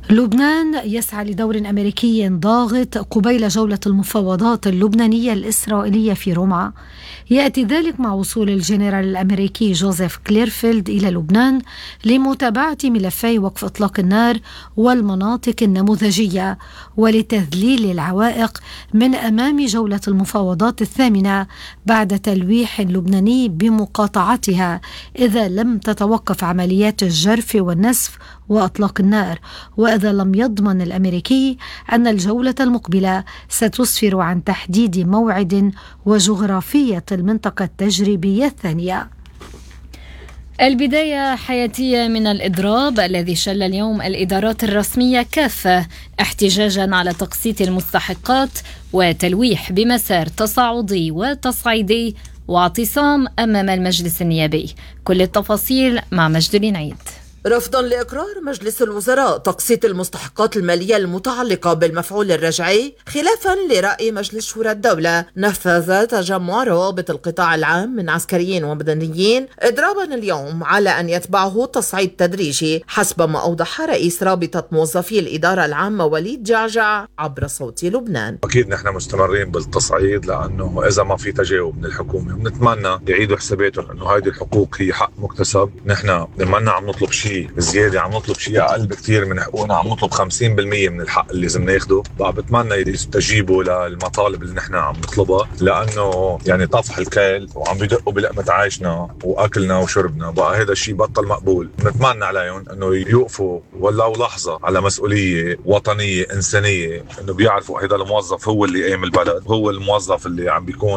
لبنان يسعى لدور أمريكي ضاغط قبيل جولة المفاوضات اللبنانية الإسرائيلية في روما. يأتي ذلك مع وصول الجنرال الأمريكي جوزيف كليرفيلد إلى لبنان لمتابعة ملفي وقف إطلاق النار والمناطق النموذجية ولتذليل العوائق من أمام جولة المفاوضات الثامنة بعد تلويح لبناني بمقاطعتها إذا لم تتوقف عمليات الجرف والنسف وإطلاق النار، وإذا لم يضمن الأمريكي أن الجولة المقبلة ستسفر عن تحديد موعد وجغرافية المنطقة التجريبية الثانية. البداية حياتية من الإضراب الذي شل اليوم الإدارات الرسمية كافة احتجاجا على تقسيط المستحقات وتلويح بمسار تصاعدي وتصعيدي واعتصام أمام المجلس النيابي. كل التفاصيل مع مجد العنيد. رفضا لإقرار مجلس الوزراء تقسيط المستحقات المالية المتعلقة بالمفعول الرجعي خلافا لرأي مجلس شورى الدولة، نفذ تجمع روابط القطاع العام من عسكريين ومدنيين إضرابا اليوم على أن يتبعه تصعيد تدريجي حسب ما أوضح رئيس رابطة موظفي الإدارة العامة وليد جعجع عبر صوت لبنان. أكيد نحن مستمرين بالتصعيد، لأنه إذا ما في تجاوب من الحكومة بنتمنى يعيدوا حساباتهم أنه هذه الحقوق هي حق مكتسب. نحن بنتمنى عم نطلب شيء زيادة، عم نطلب شيء أقل بكتير من حقوقنا، عم نطلب 50% من الحق اللي لازم ناخده. بقى بتمنى يستجيبوا للمطالب اللي نحن عم نطلبها، لأنه يعني طفح الكيل وعم بيدقوا بلقمة عيشنا وأكلنا وشربنا. بقى هذا الشيء بطل مقبول. نتمنى عليهم أنه يوقفوا ولو لحظة على مسؤولية وطنية إنسانية، أنه بيعرفوا هذا الموظف هو اللي قام البلد، هو الموظف اللي عم بيكون